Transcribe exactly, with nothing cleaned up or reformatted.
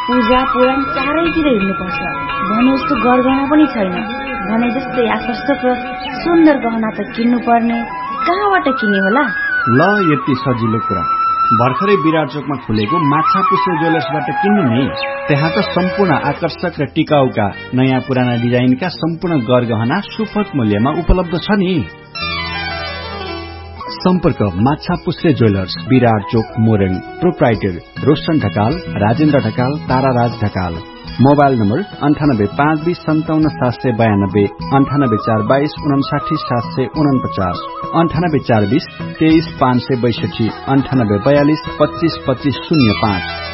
पूजा पुराण चारैतिर हिँड्नुपर्छ भने जस्तो गरगहना पनि छैन। भने जस्तै आकर्षक र सुन्दर गहना त किन्नु पर्ने, कहाँबाट किन्ने होला? ल यति सजिलो कुरा, भर्खरै विराट चोकमा खुलेको माछा पुष्रे ज्वेलर्सबाट किन्नु नि। त्यहाँ त सम्पूर्ण आकर्षक र टिकाउका नयाँ पुराना डिजाइनका सम्पूर्ण गरगहना सुपथ मूल्यमा उपलब्ध छ नि। सम्पर्क माछा पुष्रे ज्वेलर्स, विराट चोक, Morang. Proprietor Roshan Dhakal, Rajendra Dhakal, ताराराज Dhakal. Mobile number अन्ठानब्बे पाँच बीस सन्ताउन्न सात सय बयानब्बे, अन्ठानब्बे चार बाइस उनासाठी सात सय उनपचास, अन्ठानब्बे चार बीस तेइस पाँच सय बैसठी, अन्ठानब्बे बयालिस पच्चीस पच्चीस शून्य पाँच।